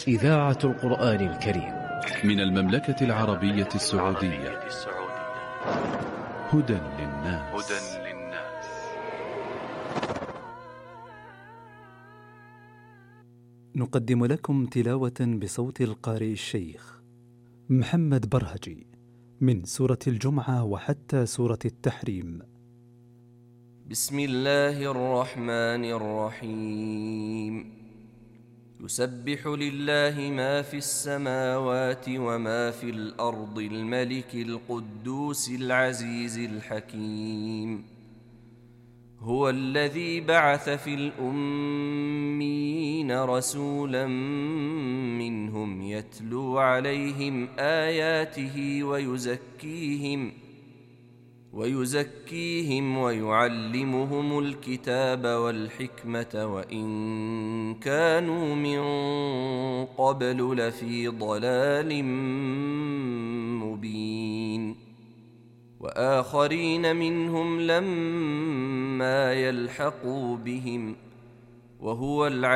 إذاعة القرآن الكريم من المملكة العربية السعودية. هدى للناس. نقدم لكم تلاوة بصوت القارئ الشيخ محمد برهجي من سورة الجمعة وحتى سورة التحريم. بسم الله الرحمن الرحيم. يسبح لله ما في السماوات وما في الأرض الملك القدوس العزيز الحكيم. هو الذي بعث في الأميين رسولا منهم يتلو عليهم آياته ويزكيهم ويعلمهم الكتاب والحكمة وإن كانوا من قبل لفي ضلال مبين. وآخرين منهم لما يلحقوا بهم وهو